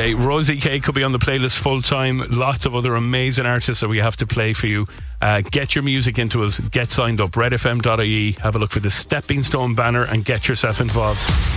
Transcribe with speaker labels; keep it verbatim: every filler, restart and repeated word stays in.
Speaker 1: Okay, Rosie K could be on the playlist full time. Lots of other amazing artists that we have to play for you. Uh, get your music into us. Get signed up. red f m dot i e. Have a look for the Stepping Stone banner and get yourself involved.